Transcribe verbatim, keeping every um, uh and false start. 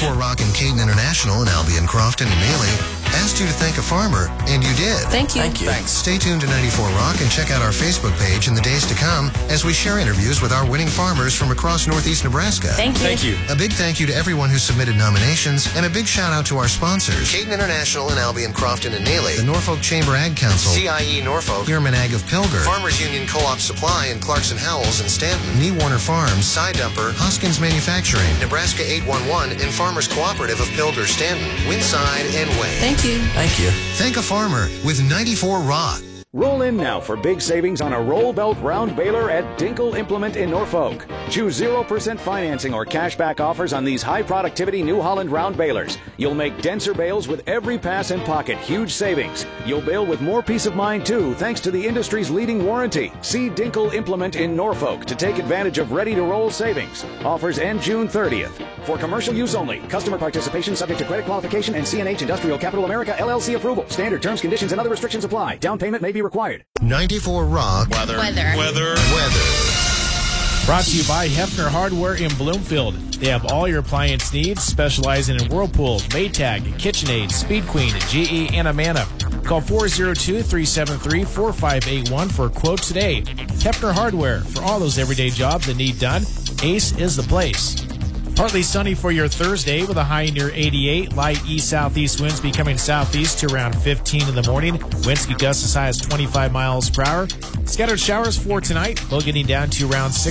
ninety-four Rock and Caden International in Albion, Crofton, and Neely asked you to thank a farmer, and you did. Thank you. Thank you. Thanks. Stay tuned to ninety-four Rock and check out our Facebook page in the days to come as we share interviews with our winning farmers from across Northeast Nebraska. Thank you. Thank you. A big thank you to everyone who submitted nominations, and a big shout out to our sponsors, Caden International in Albion, Crofton, and Neely, the Norfolk Chamber Ag Council, C I E Norfolk, Ehrman Ag of Pilger, Farmers Union Co-op Supply in Clarkson Howells and Stanton, Nee Warner Farms, Side Dumper, Hoskins Manufacturing, Nebraska eight one one, and Farmers Cooperative of Pilger, Stanton, Winside, and Wayne. Thank you. Thank you. Thank a farmer with ninety-four Rock. Roll in now for big savings on a roll belt round baler at Dinkle Implement in Norfolk. Choose zero percent financing or cashback offers on these high productivity New Holland round balers. You'll make denser bales with every pass and pocket. Huge savings. You'll bale with more peace of mind too, thanks to the industry's leading warranty. See Dinkle Implement in Norfolk to take advantage of ready to roll savings. Offers end June thirtieth. For commercial use only. Customer participation subject to credit qualification and C and H Industrial Capital America L L C approval. Standard terms, conditions, and other restrictions apply. Down payment may be required. ninety-four Rock. Weather. Weather. Weather. Weather. Brought to you by Hefner Hardware in Bloomfield. They have all your appliance needs, specializing in Whirlpool, Maytag, KitchenAid, Speed Queen, G E, and Amana. Call four oh two, three seven three, four five eight one for a quote today. Hefner Hardware, for all those everyday jobs that need done, Ace is the place. Partly sunny for your Thursday with a high near eighty-eight. Light east-southeast winds becoming southeast to around fifteen in the morning. Winds can gust as high as twenty-five miles per hour. Scattered showers for tonight, low getting down to around six.